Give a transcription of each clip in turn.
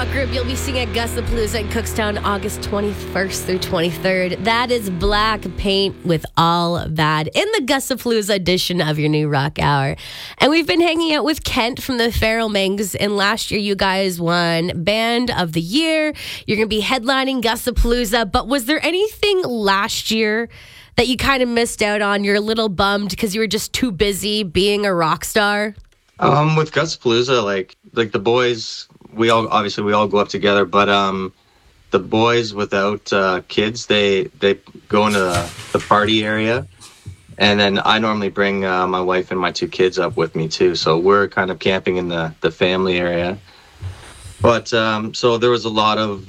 rock group you'll be seeing at Gustapalooza in Cookstown August 21st through 23rd. That is Black Paint with All Bad in the Gustapalooza edition of your new rock hour. And we've been hanging out with Kent from the Feral Minx, and last year you guys won Band of the Year. You're going to be headlining Gustapalooza, but was there anything last year that you kind of missed out on? You're a little bummed because you were just too busy being a rock star? With Gustapalooza, like the boys, we all go up together, but the boys without kids, they go into the party area, and then I normally bring my wife and my two kids up with me too, so we're kind of camping in the family area. But so there was a lot of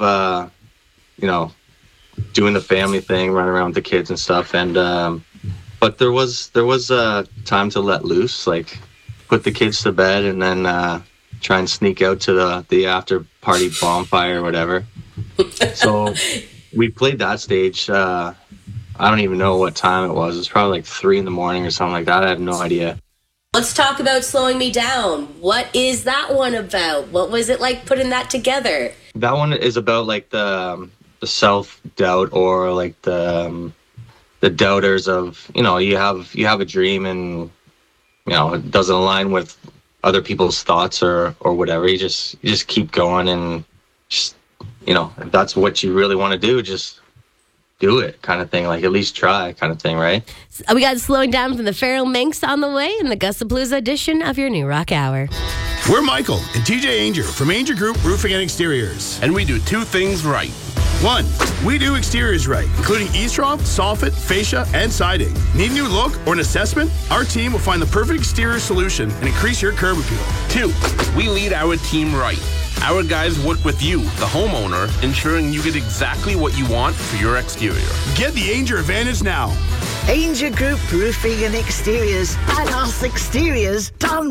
doing the family thing, running around with the kids and stuff, and but there was time to let loose, like put the kids to bed and then try and sneak out to the after party bonfire or whatever. So we played that stage. I don't even know what time it was. It was probably like 3 a.m. or something like that. I have no idea. Let's talk about Slowing Me Down. What is that one about? What was it like putting that together? That one is about like the self-doubt, or like the doubters of, you have a dream and it doesn't align with other people's thoughts or whatever. You just keep going, and just, if that's what you really want to do, just do it, kind of thing. Like, at least try, kind of thing, right? We got Slowing Down from the Feral Minx on the way in the Gustapalooza edition of your new rock hour. We're Michael and TJ Ainger from Ainger Group Roofing and Exteriors. And we do 2 things right. 1, we do exteriors right, including eavesdrop, soffit, fascia, and siding. Need a new look or an assessment? Our team will find the perfect exterior solution and increase your curb appeal. 2, we lead our team right. Our guys work with you, the homeowner, ensuring you get exactly what you want for your exterior. Get the Ainger advantage now. Ainger Group Roofing and Exteriors. Badass exteriors done